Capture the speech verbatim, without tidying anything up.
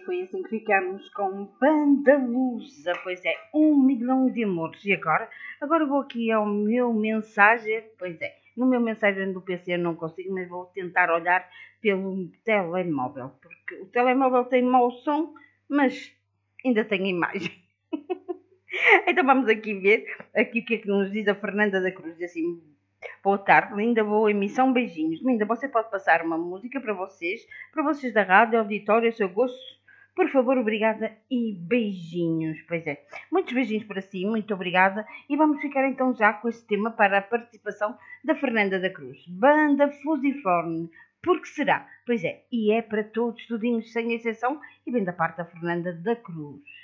foi assim que ficamos com Banda Lusa, pois é, um milhão de amores. E agora? Agora vou aqui ao meu mensageiro, pois é, no meu mensageiro do P C não consigo, mas vou tentar olhar pelo telemóvel, porque o telemóvel tem mau som, mas ainda tem imagem. Então vamos aqui ver aqui o que é que nos diz a Fernanda da Cruz, assim. Boa tarde, linda, boa emissão, beijinhos. Linda, você pode passar uma música para vocês, para vocês da rádio, auditório, seu gosto? Por favor, obrigada e beijinhos. Pois é, muitos beijinhos para si, muito obrigada. E vamos ficar então já com este tema para a participação da Fernanda da Cruz. Banda Fusiforme. Porque será? Pois é, e é para todos, tudinhos, sem exceção, e vem da parte da Fernanda da Cruz.